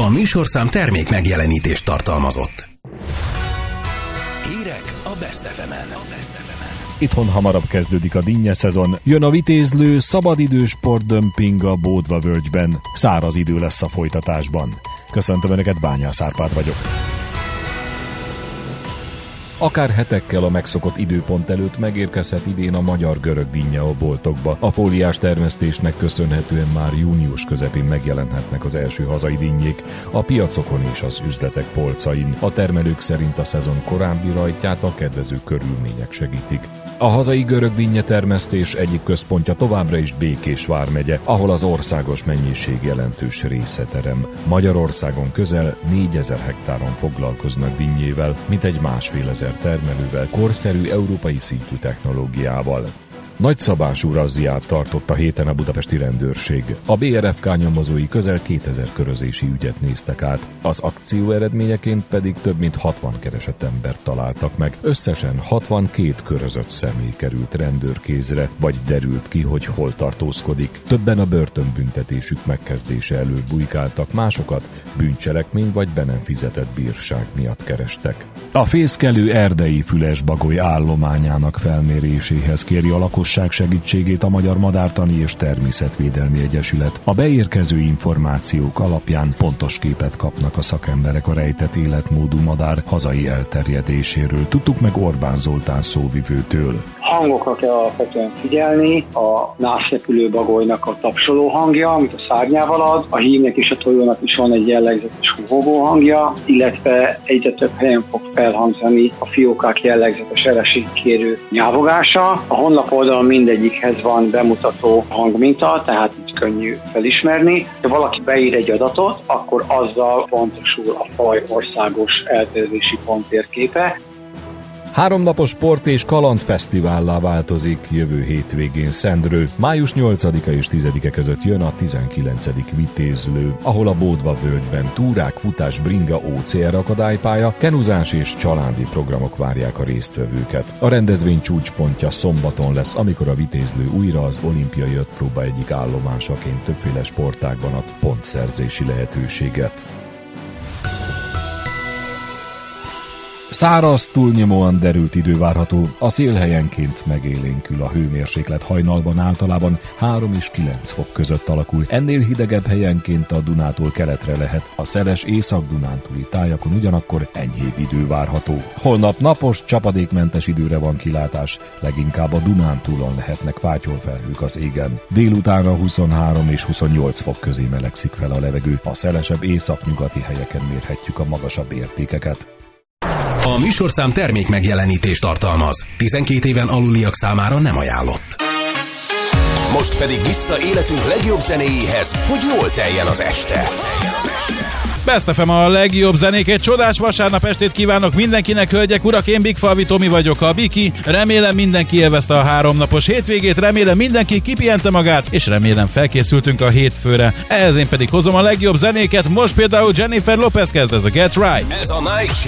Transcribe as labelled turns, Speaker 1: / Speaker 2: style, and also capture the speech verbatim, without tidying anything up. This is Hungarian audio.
Speaker 1: A műsorszám termék megjelenítést tartalmazott. Hírek a Best ef emen.
Speaker 2: Itthon hamarabb kezdődik a dinnye szezon. Jön a vitézlő, szabadidős sportdömping a Bódva völgyben. Száraz idő lesz a folytatásban. Köszöntöm Önöket, Bányász Árpád vagyok. Akár hetekkel a megszokott időpont előtt megérkezhet idén a magyar-görög dinnye a boltokba. A fóliás termesztésnek köszönhetően már június közepén megjelenhetnek az első hazai dinnyék a piacokon és az üzletek polcain. A termelők szerint a szezon korábbi rajtját a kedvező körülmények segítik. A hazai görög dinnye termesztés egyik központja továbbra is Békés vármegye, ahol az országos mennyiség jelentős része terem. Magyarországon közel négyezer hektáron foglalkoznak dinnyével, mintegy másfél ezer termelővel, korszerű európai szintű technológiával. Nagyszabású razziát tartott a héten a budapesti rendőrség. A bé er ef ká nyomozói közel kétezer körözési ügyet néztek át. Az akció eredményeként pedig több mint hatvan keresett embert találtak meg. Összesen hatvankét körözött személy került rendőrkézre, vagy derült ki, hogy hol tartózkodik. Többen a börtönbüntetésük megkezdése előtt bujkáltak, másokat bűncselekmény vagy be nem fizetett bírság miatt kerestek. A fészkelő erdei fülesbagoly állományának felméréséhez kéri a lakosság segítségét a Magyar Madártani és Természetvédelmi Egyesület. A beérkező információk alapján pontos képet kapnak a szakemberek a rejtett életmódú madár hazai elterjedéséről. Tudtuk meg Orbán Zoltán szóvivőtől.
Speaker 3: Hangokra kell alapvetően figyelni, a nászrepülő bagolynak a tapsoló hangja, amit a szárnyával ad, a hímnek és a tojónak is van egy jellegzetes húhogó hangja, illetve egyre több helyen fog felhangzani a fiókák jellegzetes ereségkérő nyávogása. A honlap oldalon mindegyikhez van bemutató hangminta, tehát így könnyű felismerni. Ha valaki beír egy adatot, akkor azzal pontosul a faj országos elterjedési ponttérképe.
Speaker 2: Háromnapos sport- és kalandfesztivállá változik jövő hétvégén Szendrő. május nyolcadika és tizedike között jön a tizenkilencedik vitézlő, ahol a Bódva völgyben túrák, futás, bringa, ó cé er akadálypálya, kenuzás és családi programok várják a résztvevőket. A rendezvény csúcspontja szombaton lesz, amikor a vitézlő újra az olimpiai ötpróba egyik állomásaként többféle sportágban ad pontszerzési lehetőséget. Száraz, túlnyomóan derült idő várható, a szél helyenként megélénkül, a hőmérséklet hajnalban általában három és kilenc fok között alakul, ennél hidegebb helyenként a Dunától keletre lehet, a szeles észak-dunántúli tájakon ugyanakkor enyhébb idő várható. Holnap napos, csapadékmentes időre van kilátás, leginkább a Dunántúlon lehetnek fátyolfelhők az égen. Délutánra huszonhárom és huszonnyolc fok közé melegszik fel a levegő, a szelesebb északnyugati helyeken mérhetjük a magasabb értékeket.
Speaker 1: A műsorszám termék megjelenítést tartalmaz. tizenkét éven aluliak számára nem ajánlott. Most pedig vissza életünk legjobb zenéjéhez, hogy jól teljen az este.
Speaker 4: Best ef em a legjobb zenék, egy csodás vasárnap estét kívánok mindenkinek, hölgyek, urak, én Big Falvi Tomi vagyok, a Biki. Remélem mindenki élvezte a háromnapos hétvégét, remélem mindenki kipihente magát, és remélem felkészültünk a hétfőre. Ehhez én pedig hozom a legjobb zenéket, most például Jennifer Lopez kezd, ez a Get Right.
Speaker 1: Ez a Night Shift.